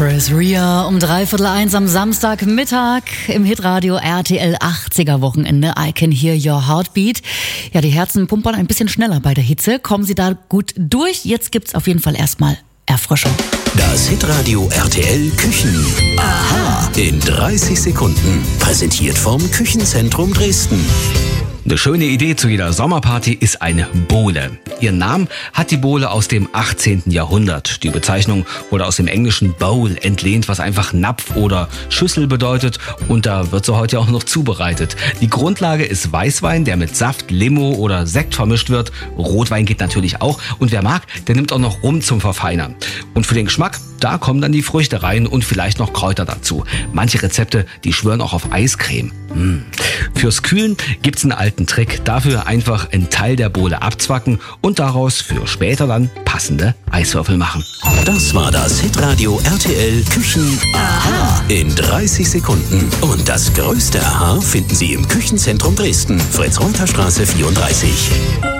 Chris Rea um 1:15 am Samstagmittag im Hitradio RTL 80er Wochenende. I Can Hear Your Heartbeat. Ja, die Herzen pumpern ein bisschen schneller bei der Hitze. Kommen Sie da gut durch? Jetzt gibt's auf jeden Fall erstmal Erfrischung. Das Hitradio RTL Küchen. Aha. In 30 Sekunden. Präsentiert vom Küchenzentrum Dresden. Eine schöne Idee zu jeder Sommerparty ist eine Bowle. Ihren Namen hat die Bowle aus dem 18. Jahrhundert. Die Bezeichnung wurde aus dem englischen Bowl entlehnt, was einfach Napf oder Schüssel bedeutet. Und da wird sie heute auch noch zubereitet. Die Grundlage ist Weißwein, der mit Saft, Limo oder Sekt vermischt wird. Rotwein geht natürlich auch. Und wer mag, der nimmt auch noch Rum zum Verfeinern. Und für den Geschmack, da kommen dann die Früchte rein und vielleicht noch Kräuter dazu. Manche Rezepte, die schwören auch auf Eiscreme. Fürs Kühlen gibt's einen alten Trick. Dafür einfach einen Teil der Bowle abzwacken und daraus für später dann passende Eiswürfel machen. Das war das Hitradio RTL Küchen. Aha. In 30 Sekunden. Und das größte Aha finden Sie im Küchenzentrum Dresden. Fritz-Reuter-Straße 34.